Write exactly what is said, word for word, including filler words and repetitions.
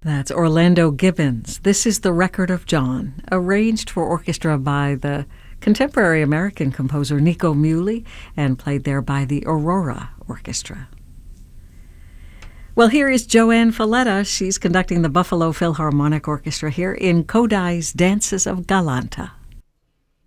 That's Orlando Gibbons. This is the Record of John, arranged for orchestra by the contemporary American composer Nico Muhly and played there by the Aurora Orchestra. Well, here is Joanne Falletta. She's conducting the Buffalo Philharmonic Orchestra here in Kodai's Dances of Galanta.